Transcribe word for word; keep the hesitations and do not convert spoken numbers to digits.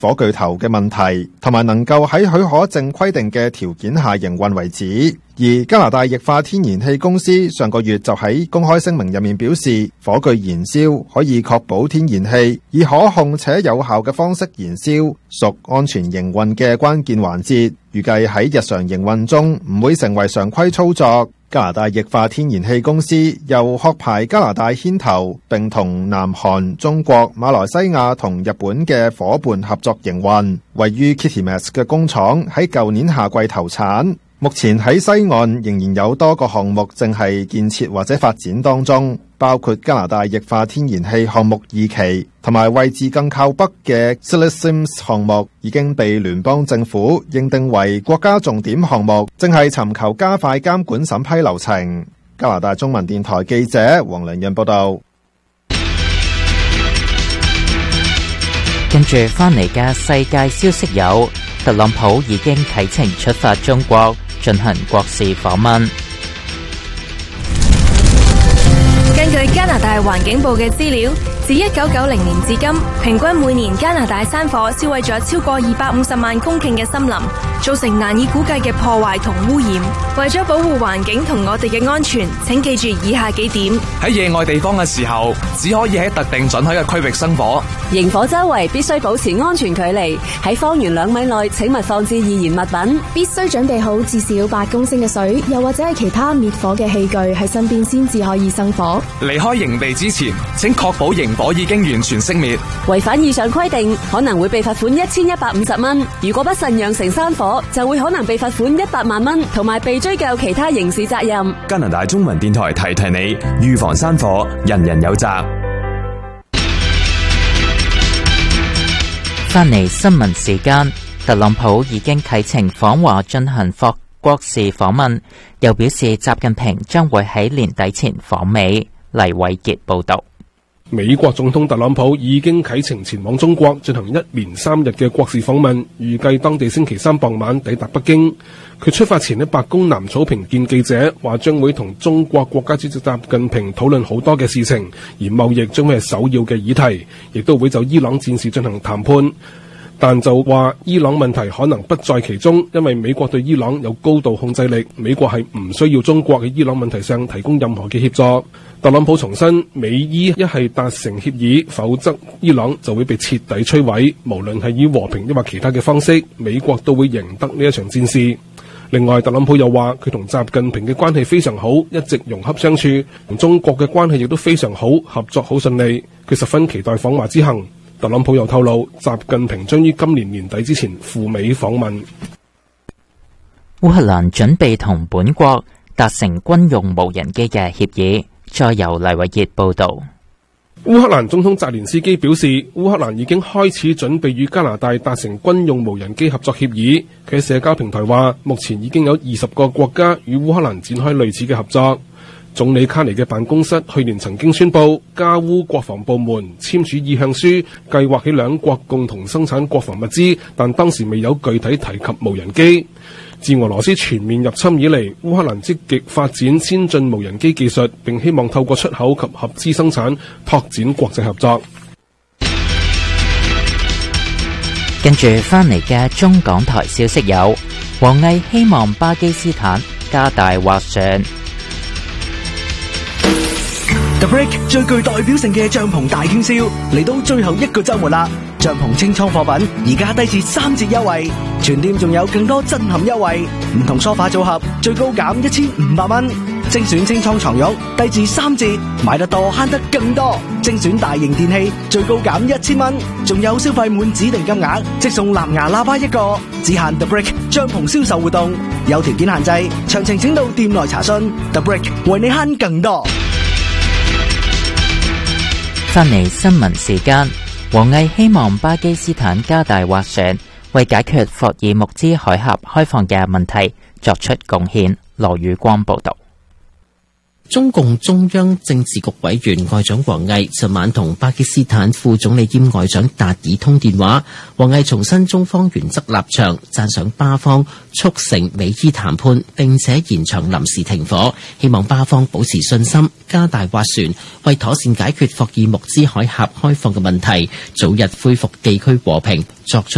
火炬頭嘅問題，同埋能夠喺許可證規定嘅條件下營運為止。而加拿大液化天然氣公司上個月就喺公開聲明入面表示，火炬燃燒可以確保天然氣以可控且有效嘅方式燃燒，屬安全營運嘅關鍵環節，預計喺日常營運中唔會成為常規操作。加拿大液化天然氣公司由殼牌加拿大牽頭，並同南韓、中國、馬來西亞同日本嘅夥伴合作營運。位於 Kitimat 嘅工廠喺舊年夏季投產。目前喺西岸仍然有多個項目正係建設或者發展當中，包括加拿大液化天然氣項目二期，同埋位置更靠北嘅 Silesims 項目已經被聯邦政府認定為國家重點項目，正係尋求加快監管審批流程。加拿大中文電台記者黃良潤報道。 跟住翻嚟嘅世界消息有，特朗普已經啟程出發中國，進行國事訪問。 根據加拿大環境部嘅資料，自一九九零年至今，平均每年加拿大山火燒毀咗超過二百五十萬公頃嘅森林，造成難以估計嘅破壞同污染。為咗保護環境同我哋嘅安全，請記住以下幾點： 喺野外地方嘅時候，只可以喺特定准許嘅區域生火。 營火周圍必須保持安全距離，喺方圓兩米內請勿放置易燃物品。 必須準備好至少八公升嘅水，又或者係其他滅火嘅器具喺身邊先至可以生火。 離開營地之前，請確保營火已經完全熄滅。 違反以上規定，可能會被罰款一千一百五十蚊。如果不慎釀成山火，就會可能被罰款一百萬蚊，同埋被追究其他刑事責任。 加拿大中文電台提提你，預防山火，人人有責。 翻嚟新聞時間，特朗普已經啟程訪華進行國國事訪問，又表示習近平將會喺年底前訪美。黎偉傑報道。 美國總統特朗普已經啟程前往中國進行一連三日嘅國事訪問，預計當地星期三傍晚抵達北京。佢出發前喺白宮南草坪見記者，話將會同中國國家主席習近平討論好多嘅事情，而貿易將會係首要嘅議題，亦都會就伊朗戰事進行談判。但就話伊朗問題可能不在其中，因為美國對伊朗有高度控制力，美國係唔需要中國喺伊朗問題上提供任何嘅協助。特朗普重申，美伊一係達成協議，否則伊朗就會被徹底摧毀，無論係以和平抑或其他嘅方式，美國都會贏得呢一場戰事。另外，特朗普又話佢同習近平嘅關係非常好，一直融洽相處，同中國嘅關係亦都非常好，合作好順利。佢十分期待訪華之行。特朗普又透露，習近平將於今年年底之前赴美訪問。 烏克蘭準備同本國達成軍用無人機嘅協議。再由黎偉傑報道。 烏克蘭總統澤連斯基表示，烏克蘭已經開始準備與加拿大達成軍用無人機合作協議。佢喺社交平台話，目前已經有二十個國家與烏克蘭展開類似嘅合作。總理卡尼嘅辦公室去年曾經宣布，加烏國防部門簽署意向書，計劃喺兩國共同生產國防物資，但當時未有具體提及無人機。自俄羅斯全面入侵以嚟，烏克蘭積極發展先進無人機技術，並希望透過出口及合資生產拓展國際合作。 跟住翻嚟嘅中港台消息有，王毅希望巴基斯坦加大斡旋。 The Brick 最具代表性嘅帳篷大傾銷嚟到最後一個週末啦！帳篷清倉貨品而家低至三折優惠，全店仲有更多震撼優惠，唔同梳化組合最高減一千五百蚊，精選清倉床褥低至三折，買得多慳得更多，精選大型電器最高減一千蚊，仲有消費滿指定金額即送藍牙喇叭一個，只限 The Brick 帳篷銷售活動，有條件限制，詳情請到店內查詢。The Brick 為你慳更多。 翻嚟新聞時間，王毅希望巴基斯坦加大斡旋，為解決霍爾木茲海峽開放嘅問題作出貢獻。羅宇光報道。 中共中央政治局委員外長王毅昨晚同巴基斯坦副總理兼外長達爾通電話，王毅重申中方原則立場，讚賞巴方促成美伊談判，並且延長臨時停火，希望巴方保持信心，加大斡旋，為妥善解決霍爾木茲海峽開放嘅問題，早日恢復地區和平作出